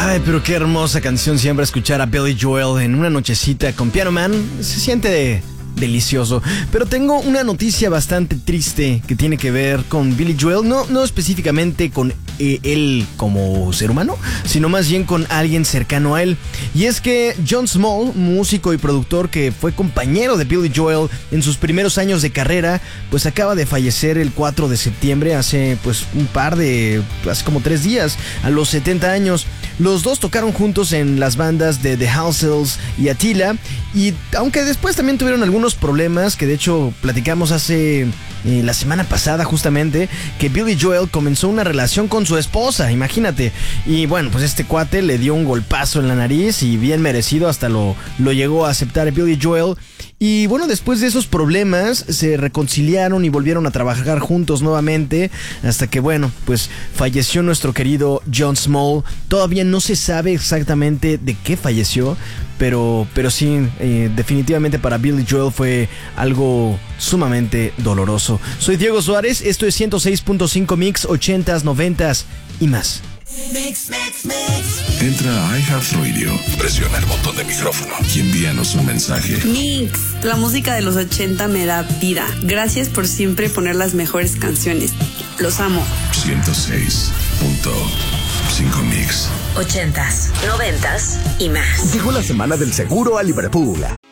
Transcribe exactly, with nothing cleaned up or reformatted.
Ay, pero qué hermosa canción siempre escuchar a Billy Joel en una nochecita con Piano Man. Se siente de... delicioso. Pero tengo una noticia bastante triste que tiene que ver con Billy Joel. No, no específicamente con eh, él como ser humano, sino más bien con alguien cercano a él. Y es que John Small, músico y productor que fue compañero de Billy Joel en sus primeros años de carrera, pues acaba de fallecer el cuatro de septiembre, hace pues un par de... hace como tres días, a los setenta años. Los dos tocaron juntos en las bandas de The Halsels y Attila, y aunque después también tuvieron algunos problemas, que de hecho platicamos hace eh, la semana pasada justamente, que Billy Joel comenzó una relación con su esposa, imagínate. Y bueno, pues este cuate le dio un golpazo en la nariz y bien merecido, hasta lo, lo llegó a aceptar Billy Joel. Y bueno, después de esos problemas se reconciliaron y volvieron a trabajar juntos nuevamente, hasta que bueno, pues falleció nuestro querido John Small. Todavía no se sabe exactamente de qué falleció, pero, pero sí, eh, definitivamente para Billy Joel fue algo sumamente doloroso. Soy Diego Suárez, esto es ciento seis punto cinco Mix, ochentas, noventas y más. Mix, mix, mix. Entra a iHeartRadio, presiona el botón de micrófono y envíanos un mensaje. Mix, la música de los ochenta me da vida. Gracias por siempre poner las mejores canciones. Los amo. ciento seis punto cinco Mix. Ochentas, noventas y más. Llegó la semana del seguro a Liverpool.